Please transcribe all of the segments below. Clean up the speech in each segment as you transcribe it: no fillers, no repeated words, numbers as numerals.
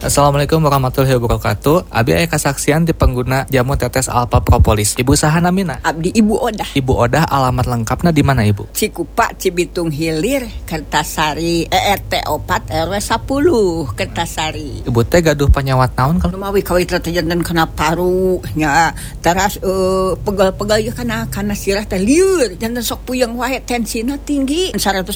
Assalamualaikum warahmatullahi wabarakatuh. Abi aya kasaksian di pengguna jamu tetes Alpha Propolis. Ibu saha namina? Abdi Ibu Odah. Ibu Odah, alamat lengkapna di mana Ibu? Cikupa, Cibitung Hilir, Kertasari, RT 4 RW 10, Kertasari. Ibu teh gaduh penyawat naon kalau Lumawi kawit jantan kena paru nya. Teras pegal-pegal ya kana sirah teh lieur. Jantan sok puyeng wae tensina tinggi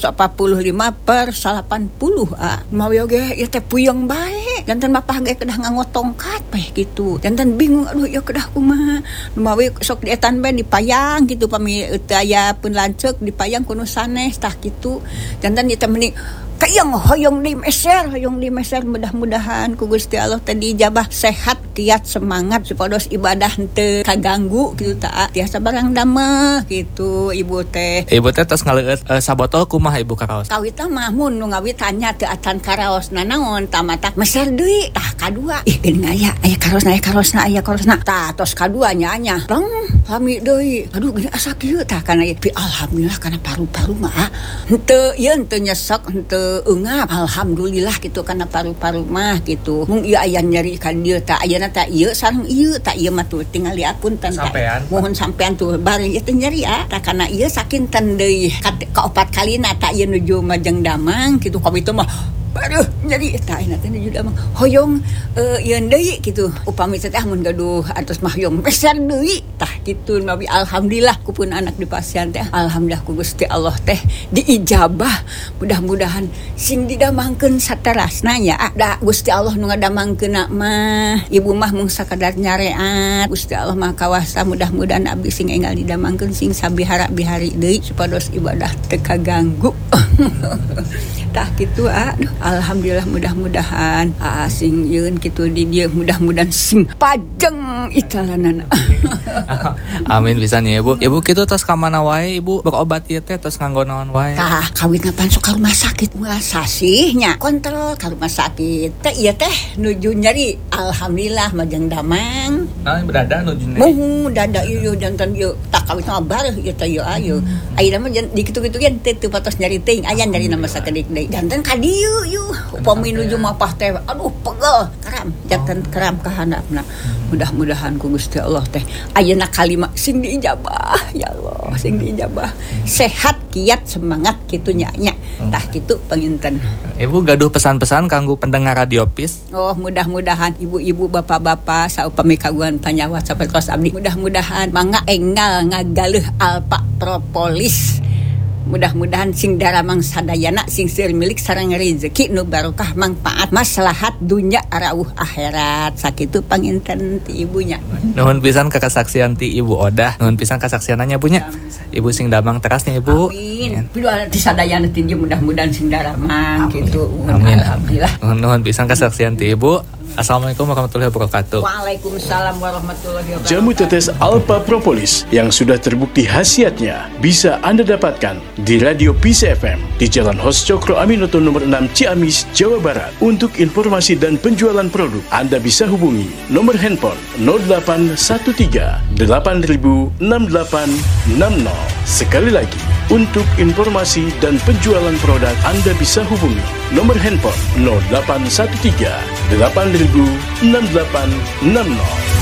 145/80. Lumawi oge ieu teh puyeng bae. Jantan mapah ge kedah nganggo tongkat bae gitu. Jantan bingung aduh ya kedah kumaha. Lumawi sok dietan bae dipayang gitu pami teu aya pun lanceuk dipayang kuno sanes tah kitu. Jantan ieu teh mending kayang hoyong di meser mudah-mudahan ku Gusti Allah tadi ijabah sehat kiat semangat supados ibadah teu kaganggu gitu ta tiasa barang dameh gitu ibu teh. Ibu teh tos ngaleueut sabotol kumaha Ibu karaos? Kawitna mah mun nu ngawit tanya teu atan karaosna naon tamata meser deui tah kadua ih geuning aya karosna tah tos kadua nya pleng lami deui aduh geuning asa kieu tah kana ieu alhamdulillah kana paru-paru mah henteu nyesek henteu engap alhamdulillah gitu karena paru-paru mah gitu mung ieu aya nyeri ka dieu tah ayeuna tah ieu sareng ieu tah ieu mah tuh tinggal diapunten tah mohon sampean tuh bari ieu teh nyeri tah kana ieu sakinten deui ka 4 kalina tah ieu nuju Majeng Damang gitu ka itu mah baruh nyeri tah ina teh nuju Damang hoyong ieu deui gitu upami teh mun gaduh atos mah hoyong besar deui tah kitu nabi alhamdulillah ku pun anak di pasien teh alhamdulillah ku Gusti Allah teh diijabah mudah-mudahan sing didamangkeun saterasna nya da Gusti Allah nu ngadamangkeunna mah ibu mah mung sakadar nyareat Gusti Allah mah kawasa mudah-mudahan abdi sing enggal didamangkeun sing sabihara-bihari deui supados ibadah teu kaganggu tah kitu aduh alhamdulillah mudah-mudahan sing yeun kitu di dieu mudah-mudahan sing pajeng italanana. Amin pisan ya Ibu. Ibu kitu tos ka mana wae Ibu berobat ieu teh tos nganggo naon wae? Tah kawitna pan sok ka rumah sakit sasihnya kontrol ka rumah sakit teh ieu teh nuju nyeri alhamdulillah Majeng Damang. Naon dada nuju nyeri? Dada ieu jantan ieu tak kawitna bareuh ieu teh ieu ayeuna mah di kitu-kitu ge teu patos nyeri teuing aya nyeri nama sakedik deui. Jantan ka dieu upami nuju mapah teh aduh pegel karam jantan karam ka handapna. Mudah-mudahan ku Gusti Allah teh ayeuna kalimat sing diijabah ya Allah sing diijabah sehat kiat semangat kitu nya tah kitu panginten. Ibu gaduh pesan-pesan kanggo pendengar Radio PIS? Oh mudah-mudahan ibu-ibu bapak-bapak saupami kagungan panyawat sapertos abdi mudah-mudahan mangga enggal ngagaleuh Alpha Propolis. Mudah-mudahan sing daramang sadayana sing seueur milik sareng rezeki nu barokah manfaat maslahat dunya arauh akhirat sakitu panginten ti ibunya. Nuhun pisan ka kasaksian ti Ibu Odah, nuhun pisan kasaksiananya bunya. Ibu sing damang terasnya Ibu. Amin. Pilu ti sadayana ti mudah-mudahan sing daramang kitu. Amin. Alhamdulillah. Nuhun pisan kasaksian ti Ibu. Assalamualaikum warahmatullahi wabarakatuh. Waalaikumsalam warahmatullahi wabarakatuh. Jamu tetes Alpha Propolis yang sudah terbukti khasiatnya bisa Anda dapatkan di Radio PIS FM di Jalan Hos Cokro Aminoto nomor 6 Ciamis, Jawa Barat. Untuk informasi dan penjualan produk, Anda bisa hubungi nomor handphone 0813 8000 6860. Sekali lagi, untuk informasi dan penjualan produk Anda bisa hubungi nomor handphone 0813 8000 6860.